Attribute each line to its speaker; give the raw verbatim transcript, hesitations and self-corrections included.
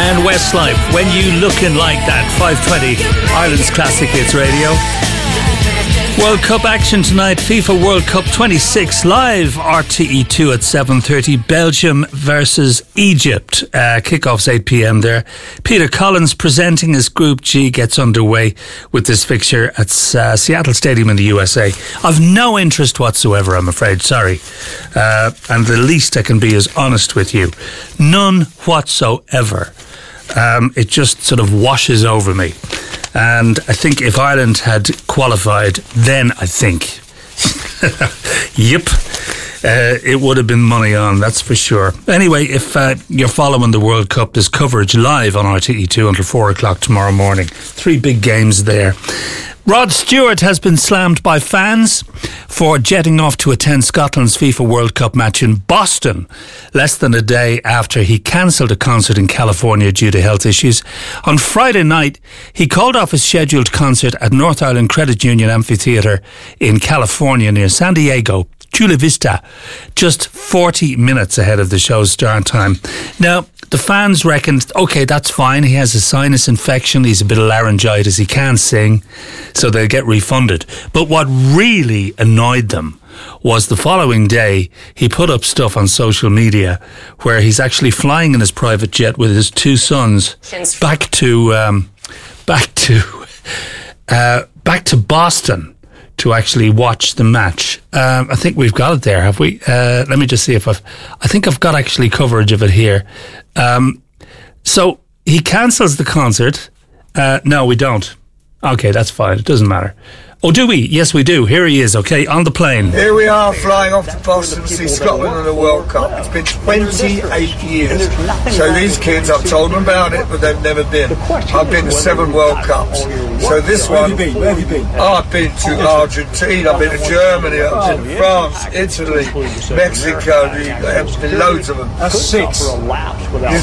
Speaker 1: and Westlife, When You Looking Like That, five twenty, Ireland's Classic Hits Radio. World Cup action tonight, FIFA World Cup twenty-six, live R T E two at seven thirty, Belgium versus Egypt. Uh, kickoff's eight p.m. there. Peter Collins presenting as Group G gets underway with this fixture at uh, Seattle Stadium in the U S A. I've no interest whatsoever, I'm afraid, sorry. Uh, and the least I can be is honest with you. None whatsoever. Um, it just sort of washes over me. And I think if Ireland had qualified, then I think, yep, uh, it would have been money on, that's for sure. Anyway, if uh, you're following the World Cup, there's coverage live on R T E two until four o'clock tomorrow morning. Three big games there. Rod Stewart has been slammed by fans for jetting off to attend Scotland's FIFA World Cup match in Boston less than a day after he cancelled a concert in California due to health issues. On Friday night, he called off his scheduled concert at North Island Credit Union Amphitheatre in California near San Diego, Chula Vista, just forty minutes ahead of the show's start time. Now, the fans reckoned, okay, that's fine. He has a sinus infection. He's a bit of laryngitis. He can't sing, so they'll get refunded. But what really annoyed them was the following day, he put up stuff on social media where he's actually flying in his private jet with his two sons back to um, back to uh, back to Boston to actually watch the match. Um, I think we've got it there, have we? Uh, let me just see if I've... I think I've got actually coverage of it here. Um, so, he cancels the concert. Uh, no, we don't. Okay, that's fine. It doesn't matter. Oh, do we? Yes, we do. Here he is, okay, on the plane.
Speaker 2: Here we are, flying off to Boston to see Scotland in the World Cup. It's been twenty-eight years. So these kids, I've told them about it, but they've never been. I've been to seven World Cups. So this one,
Speaker 3: Where have you been?
Speaker 2: I've been to Argentina, I've been to Germany, I've been to France, Italy, Mexico, there's been loads of them.
Speaker 3: That's six.
Speaker 2: This